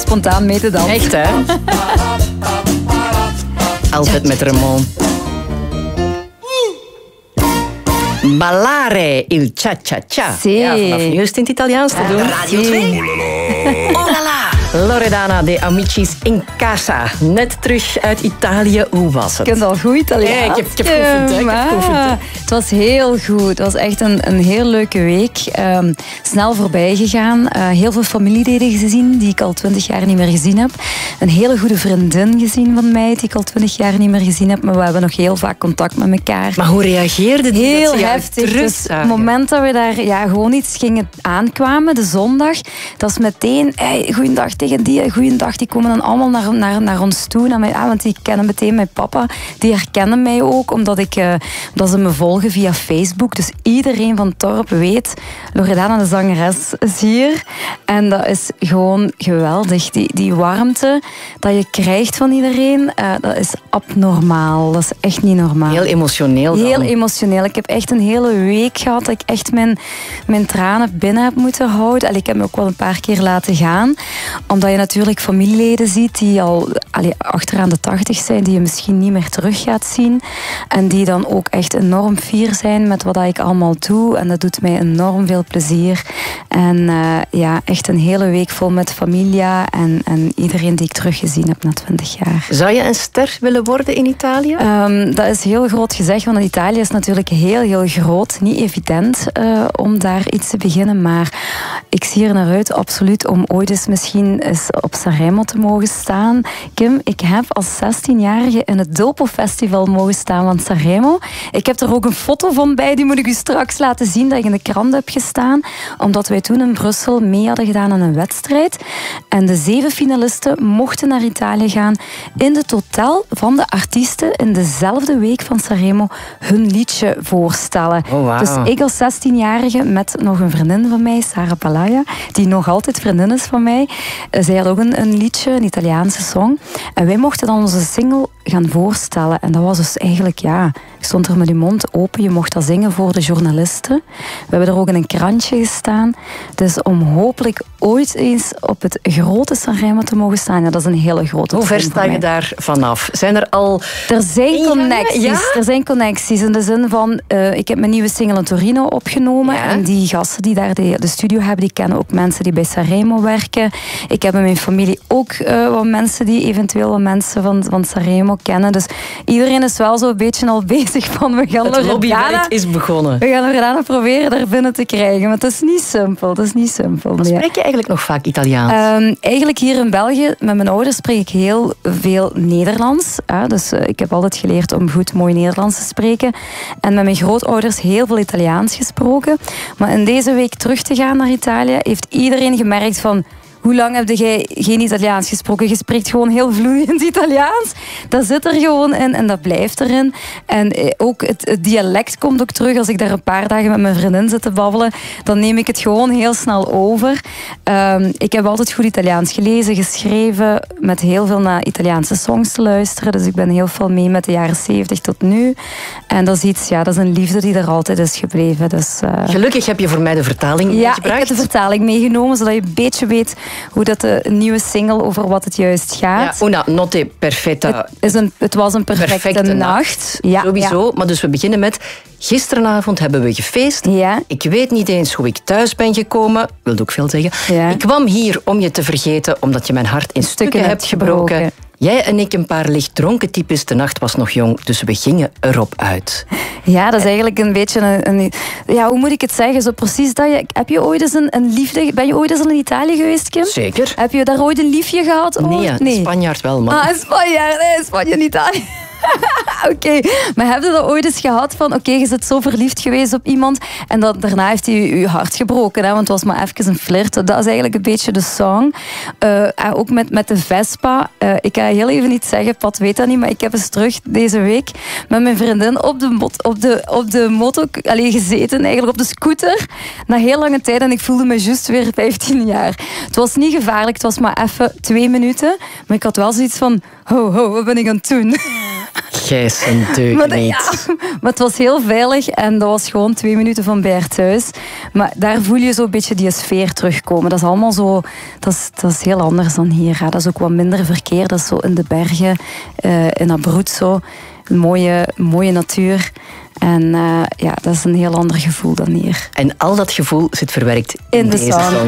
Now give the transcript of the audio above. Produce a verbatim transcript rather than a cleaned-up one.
spontaan mee te dansen. Echt, hè? Altijd met Ramon. Ballare il cha-cha-cha. Sì. Ja, vanaf nu is het in het Italiaans te doen. Radio twee. Oh la la. Loredana de Amicis in Casa. Net terug uit Italië. Hoe was het? Je kunt al goed Italiaans. Ja, ik heb, ik heb geoefend, hè. Ik heb geoefend, hè. Het was heel goed. Het was echt een, een heel leuke week. Um, snel voorbij gegaan. Uh, heel veel familieleden gezien die ik al twintig jaar niet meer gezien heb. Een hele goede vriendin gezien van mij die ik al twintig jaar niet meer gezien heb. Maar we hebben nog heel vaak contact met elkaar. Maar hoe reageerde die? Heel dat ze heftig. terug Dus zagen? het moment dat we daar ja, gewoon iets gingen aankwamen, de zondag, dat is meteen, hey, goeiedag tegen die, goeiedag, die komen dan allemaal naar, naar, naar ons toe. Naar mij, ah, want die kennen meteen mijn papa. Die herkennen mij ook, omdat, ik, uh, omdat ze me volgen via Facebook. Dus iedereen van het dorp weet, Loredana de zangeres is hier. En dat is gewoon geweldig. Die, die warmte dat je krijgt van iedereen, uh, dat is abnormaal. Dat is echt niet normaal. Heel emotioneel dan. Heel emotioneel. Ik heb echt een hele week gehad dat ik echt mijn, mijn tranen binnen heb moeten houden. Allee, ik heb me ook wel een paar keer laten gaan. Omdat je natuurlijk familieleden ziet die al allee, achteraan de tachtig zijn, die je misschien niet meer terug gaat zien. En die dan ook echt enorm fier zijn met wat ik allemaal doe. En dat doet mij enorm veel plezier. En uh, ja, echt een hele week vol met familia en, en iedereen die ik teruggezien heb na twintig jaar. Zou je een ster willen worden in Italië? Um, dat is heel groot gezegd, want Italië is natuurlijk heel, heel groot. Niet evident uh, om daar iets te beginnen, maar ik zie er naar uit, absoluut, om ooit eens misschien eens op Sanremo te mogen staan. Kim, ik heb als zestienjarige in het Dopo Festival mogen staan van Sanremo. Ik heb er ook een foto van bij, die moet ik u straks laten zien, dat ik in de krant heb gestaan, omdat wij toen in Brussel mee hadden gedaan aan een wedstrijd. En de zeven finalisten mochten naar Italië gaan in het hotel van de artiesten in dezelfde week van Sanremo hun liedje voorstellen. Oh, wow. Dus ik als zestienjarige met nog een vriendin van mij, Sara Palaya, die nog altijd vriendin is van mij. Zij had ook een, een liedje, een Italiaanse song. En wij mochten dan onze single gaan voorstellen. En dat was dus eigenlijk, ja, ik stond er met je mond open. Je mocht dat zingen voor de journalisten. We hebben er ook in een krantje gestaan. Dus om hopelijk ooit eens op het grote Sanremo te mogen staan, ja, dat is een hele grote. Hoe ver sta je daar vanaf? Zijn er al... Er zijn ingangen? connecties. Ja? Er zijn connecties in de zin van, uh, ik heb mijn nieuwe single in Torino opgenomen. Ja. En die gasten die daar de, de studio hebben, die kennen ook mensen die bij Sanremo werken. Ik heb in mijn familie ook uh, wat mensen die eventueel wat mensen van, van Sanremo kennen. Dus iedereen is wel zo'n beetje al bezig van, we gaan Het lobbywerk is begonnen. We gaan Loredana proberen daar binnen te krijgen. Maar het is niet simpel. Het is niet simpel. Maar spreek je eigenlijk nog vaak Italiaans? Um, eigenlijk hier in België, met mijn ouders spreek ik heel veel Nederlands. Hè? Dus uh, ik heb altijd geleerd om goed, mooi Nederlands te spreken. En met mijn grootouders heel veel Italiaans gesproken. Maar in deze week terug te gaan naar Italië, heeft iedereen gemerkt van, hoe lang heb jij geen Italiaans gesproken? Je spreekt gewoon heel vloeiend Italiaans. Dat zit er gewoon in en dat blijft erin. En ook het, het dialect komt ook terug. Als ik daar een paar dagen met mijn vriendin zit te babbelen, dan neem ik het gewoon heel snel over. Um, ik heb altijd goed Italiaans gelezen, geschreven, met heel veel naar Italiaanse songs te luisteren. Dus ik ben heel veel mee met de jaren zeventig tot nu. En dat is iets, ja, dat is een liefde die er altijd is gebleven. Dus, uh... Gelukkig heb je voor mij de vertaling ja, meegebracht. Ja, ik heb de vertaling meegenomen, zodat je een beetje weet hoe dat de nieuwe single over wat het juist gaat. Ja, una notte perfetta. Het, is een, het was een perfecte, perfecte nacht. nacht. Ja, Sowieso. Ja. Maar dus we beginnen met, gisteravond hebben we gefeest. Ja. Ik weet niet eens hoe ik thuis ben gekomen. Wilde ook veel zeggen. Ja. Ik kwam hier om je te vergeten, omdat je mijn hart in stukken, stukken hebt gebroken. gebroken. Jij en ik een paar licht dronken types. De nacht was nog jong, dus we gingen erop uit. Ja, dat is eigenlijk een beetje een... een ja, hoe moet ik het zeggen? Zo precies dat je... Heb je ooit eens een, een liefde... Ben je ooit eens in Italië geweest, Kim? Zeker. Heb je daar ooit een liefje gehad? Nee, ja, nee. Spanjaard wel, man. Ah, een Spanjaard. Nee, Spanje en Italië. Oké, okay. Maar heb je dat ooit eens gehad van, oké, okay, je bent zo verliefd geweest op iemand en dat, daarna heeft hij je, je hart gebroken, hè, want het was maar even een flirt. Dat is eigenlijk een beetje de song. Uh, ook met, met de Vespa. Uh, ik ga heel even niet zeggen, Pat weet dat niet, maar ik heb eens terug deze week met mijn vriendin op de, mot, op de, op de moto allee, gezeten, eigenlijk op de scooter, na heel lange tijd en ik voelde me juist weer vijftien jaar. Het was niet gevaarlijk, het was maar even twee minuten, maar ik had wel zoiets van, ho, ho, wat ben ik aan het doen? Gijs en deugd niet. Ja, maar het was heel veilig en dat was gewoon twee minuten van Bert thuis. Maar daar voel je zo'n beetje die sfeer terugkomen. Dat is allemaal zo... Dat is, dat is heel anders dan hier. Hè. Dat is ook wat minder verkeer. Dat is zo in de bergen, uh, in Abruzzo zo. Een mooie, mooie natuur. En uh, ja, dat is een heel ander gevoel dan hier. En al dat gevoel zit verwerkt in, in de deze song. song.